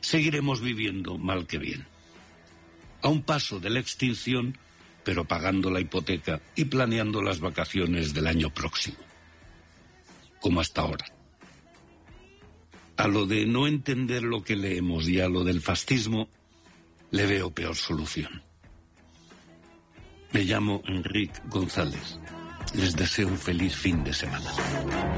seguiremos viviendo mal que bien. A un paso de la extinción, pero pagando la hipoteca y planeando las vacaciones del año próximo. Como hasta ahora. A lo de no entender lo que leemos y a lo del fascismo, le veo peor solución. Me llamo Enrique González. Les deseo un feliz fin de semana.